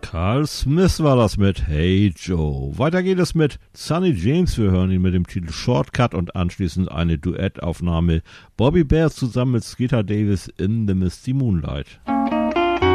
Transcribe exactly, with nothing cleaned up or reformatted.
Carl Smith war das mit Hey Joe. Weiter geht es mit Sonny James. Wir hören ihn mit dem Titel Shortcut und anschließend eine Duettaufnahme Bobby Bear zusammen mit Skeeter Davis in The Misty Moonlight.